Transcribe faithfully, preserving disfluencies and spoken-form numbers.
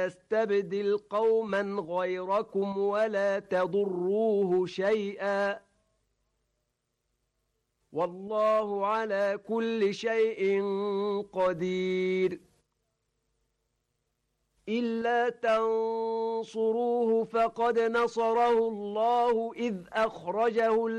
يستبدل قوما غيركم ولا تضروه شيئا والله على كل شيء قدير إلا تنصروه فقد نصره الله إذ أخرجه